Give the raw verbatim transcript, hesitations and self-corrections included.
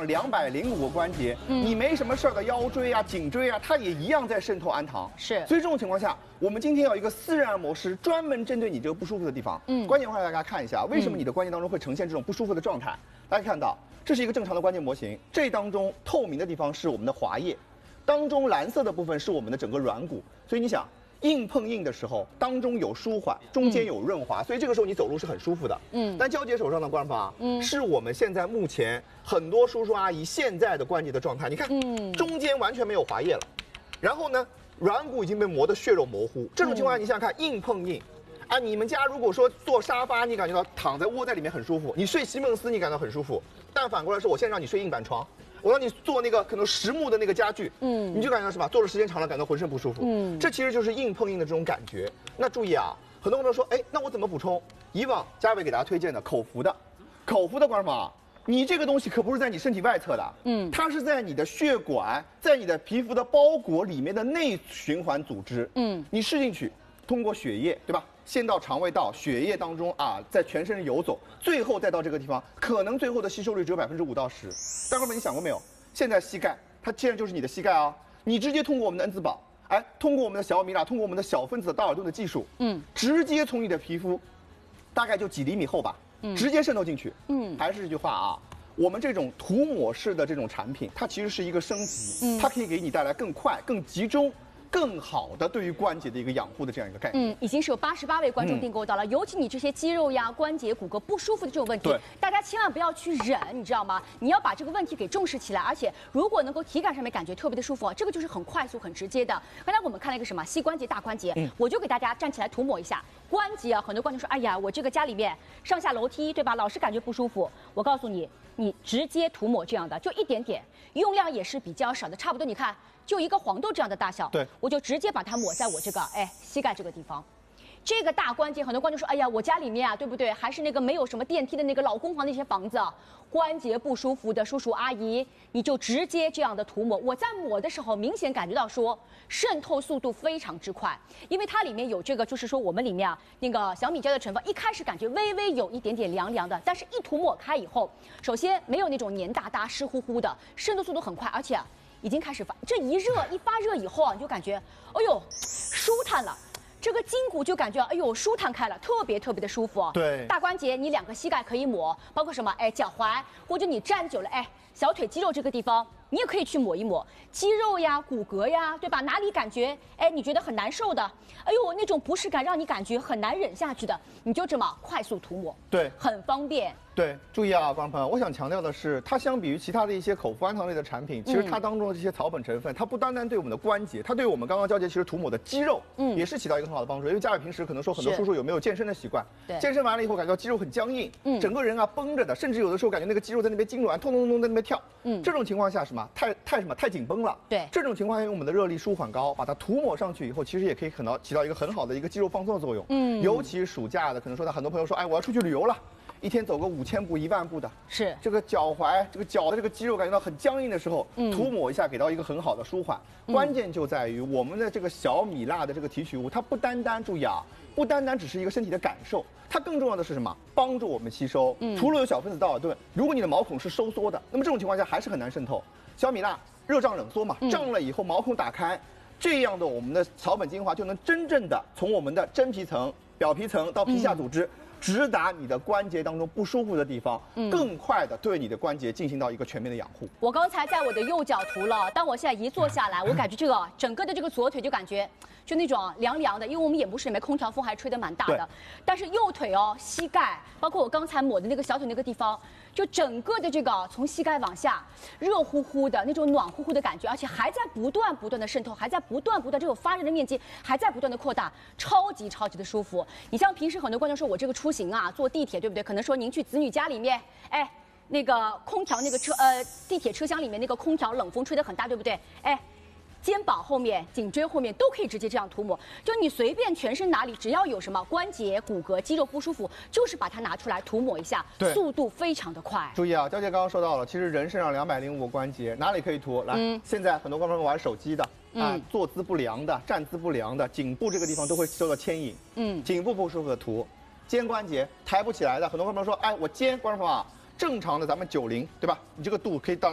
上两百零五个关节，嗯、你没什么事儿的腰椎啊、颈椎啊，它也一样在渗透氨糖。 是， 所以这种情况下，我们今天有一个私人按摩师，专门针对你这个不舒服的地方。嗯，关键的话，大家看一下，为什么你的关节当中会呈现这种不舒服的状态？大家看到，这是一个正常的关节模型，这当中透明的地方是我们的滑液，当中蓝色的部分是我们的整个软骨。所以你想。硬碰硬的时候，当中有舒缓，中间有润滑，嗯、所以这个时候你走路是很舒服的。嗯，但娇姐手上的观方，嗯，是我们现在目前很多叔叔阿姨现在的关节的状态。你看，嗯，中间完全没有滑液了，然后呢，软骨已经被磨得血肉模糊。这种情况下，你想想看，硬碰硬。啊，你们家如果说坐沙发，你感觉到躺在窝在里面很舒服；你睡席梦思，你感到很舒服。但反过来说，我现在让你睡硬板床。我让你做那个可能实木的那个家具，嗯，你就感觉到什么？坐的时间长了，感到浑身不舒服，嗯，这其实就是硬碰硬的这种感觉。那注意啊，很多朋友说，哎，那我怎么补充？以往嘉伟给大家推荐的口服的，口服的官方啊，你这个东西可不是在你身体外侧的，嗯，它是在你的血管，在你的皮肤的包裹里面的内循环组织，嗯，你吃进去，通过血液，对吧？先到肠胃道，血液当中啊，在全身游走，最后再到这个地方，可能最后的吸收率只有百分之五到十。但哥们，你想过没有？现在膝盖，它现在就是你的膝盖啊，你直接通过我们的恩滋宝，哎，通过我们的小米拉，通过我们的小分子的道尔顿的技术，嗯，直接从你的皮肤，大概就几厘米厚吧，嗯，直接渗透进去。嗯，还是这句话啊。我们这种涂抹式的这种产品，它其实是一个升级，嗯，它可以给你带来更快、更集中。更好的对于关节的一个养护的这样一个概念。 嗯，已经是有八十八位观众订购到了。嗯、尤其你这些肌肉呀、关节、骨骼不舒服的这种问题，大家千万不要去忍，你知道吗？你要把这个问题给重视起来。而且，如果能够体感上面感觉特别的舒服，这个就是很快速、很直接的。刚才我们看了一个什么膝关节、大关节，嗯、我就给大家站起来涂抹一下关节啊。很多观众说，哎呀，我这个家里面上下楼梯，对吧？老是感觉不舒服。我告诉你，你直接涂抹这样的，就一点点，用量也是比较少的，差不多你看。就一个黄豆这样的大小， 对， 我就直接把它抹在我这个哎膝盖这个地方，这个大关节，很多观众说，哎呀，我家里面啊，对不对？还是那个没有什么电梯的那个老公房那些房子，关节不舒服的叔叔阿姨，你就直接这样的涂抹。我在抹的时候，明显感觉到说渗透速度非常之快，因为它里面有这个，就是说我们里面啊那个小米胶的成分，一开始感觉微微有一点点凉凉的，但是一涂抹开以后，首先没有那种黏哒哒、湿乎乎的，渗透速度很快，而且。已经开始发，这一热一发热以后啊，你就感觉，哎呦，舒坦了，这个筋骨就感觉，哎呦，舒坦开了，特别特别的舒服。 对， 大关节你两个膝盖可以抹，包括什么，哎，脚踝或者你站久了，哎，小腿肌肉这个地方。你也可以去抹一抹肌肉呀、骨骼呀，对吧？哪里感觉哎你觉得很难受的，哎呦那种不适感让你感觉很难忍下去的，你就这么快速涂抹， 对， 很方便。 对，注意啊，观众朋友，我想强调的是，它相比于其他的一些口服氨糖类的产品，其实它当中的这些草本成分，它不单单对我们的关节，它对我们刚刚娇姐其实涂抹的肌肉，嗯，也是起到一个很好的帮助。因为嘉伟平时可能说很多叔叔有没有健身的习惯，对，健身完了以后感觉到肌肉很僵硬，嗯，整个人啊绷着的，甚至有的时候感觉那个肌肉在那边痉挛，痛痛痛痛在那边跳，嗯，这种情况下什么太太什么太紧绷了， 对， 这种情况下用我们的热力舒缓膏把它涂抹上去以后，其实也可以很到起到一个很好的一个肌肉放松的作用，嗯，尤其是暑假的，可能说呢很多朋友说，哎，我要出去旅游了。一天走个五千步、一万步的， 是这个脚踝、这个脚的这个肌肉感觉到很僵硬的时候，嗯、涂抹一下，给到一个很好的舒缓。嗯、关键就在于我们的这个小米辣的这个提取物，它不单单注意啊，不单单只是一个身体的感受，它更重要的是什么？帮助我们吸收。嗯、除了有小分子道尔顿，如果你的毛孔是收缩的，那么这种情况下还是很难渗透。小米辣热胀冷缩嘛，胀了以后毛孔打开，这样的我们的草本精华就能真正的从我们的真皮层、表皮层到皮下组织。嗯直达你的关节当中不舒服的地方，嗯、更快的对你的关节进行到一个全面的养护。 我刚才在我的右脚涂了，当我现在一坐下来，我感觉这个整个的这个左腿就感觉就那种凉凉的，因为我们演播室里面空调风还吹得蛮大的。但是右腿哦，膝盖，包括我刚才抹的那个小腿那个地方，就整个的这个从膝盖往下热乎乎的那种暖乎乎的感觉，而且还在不断不断的渗透，还在不断不断这种发热的面积还在不断的扩大，超级超级的舒服。你像平时很多观众说我这个出行啊，坐地铁对不对？可能说您去子女家里面，哎，那个空调那个车呃地铁车厢里面那个空调冷风吹得很大，对不对？哎。肩膀后面、颈椎后面都可以直接这样涂抹，就你随便全身哪里只要有什么关节、骨骼、肌肉不舒服，就是把它拿出来涂抹一下，速度非常的快。 注意啊，娇姐刚刚说到了，其实人身上两百零五个关节，哪里可以涂？来，嗯、现在很多观众玩手机的啊，嗯、坐姿不良的、站姿不良的，颈部这个地方都会受到牵引。嗯，颈部不舒服的涂，肩关节抬不起来的，很多观众说，哎，我肩，观众朋友啊，正常的咱们九零对吧？你这个度可以到。